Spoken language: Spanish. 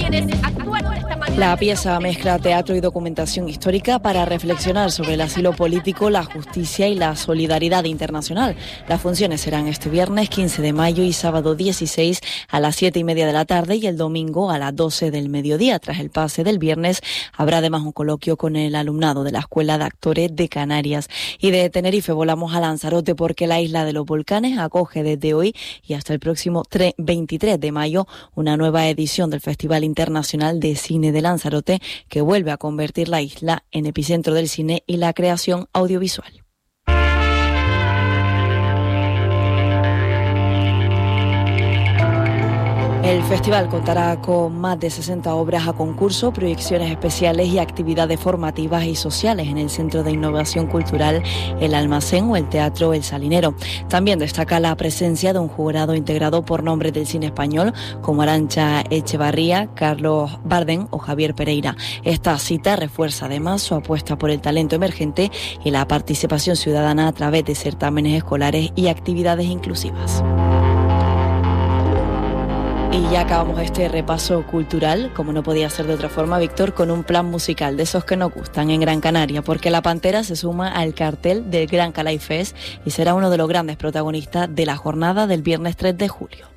quienes actúan de esta manera. La pieza mezcla teatro y documentación histórica para reflexionar sobre el asilo político, la justicia y la solidaridad internacional. Las funciones serán este viernes 15 de mayo y sábado 16 a las 7:30 de la tarde y el domingo a las 12 del mediodía. Tras el pase del viernes habrá además un coloquio con el alumnado de la Escuela de Actores de Canarias. Y de Tenerife volamos a Lanzarote porque la isla de los volcanes acoge desde hoy y hasta el próximo 23 de mayo una nueva edición del Festival Internacional de Cine de Lanzarote, que vuelve a convertir la isla en epicentro del cine y la creación audiovisual. El festival contará con más de 60 obras a concurso, proyecciones especiales y actividades formativas y sociales en el Centro de Innovación Cultural El Almacén o el Teatro El Salinero. También destaca la presencia de un jurado integrado por nombres del cine español como Arantxa Echevarría, Carlos Bardem o Javier Pereira. Esta cita refuerza además su apuesta por el talento emergente y la participación ciudadana a través de certámenes escolares y actividades inclusivas. Y ya acabamos este repaso cultural, como no podía ser de otra forma, Víctor, con un plan musical de esos que nos gustan en Gran Canaria, porque La Pantera se suma al cartel del Gran Calais Fest y será uno de los grandes protagonistas de la jornada del viernes 3 de julio.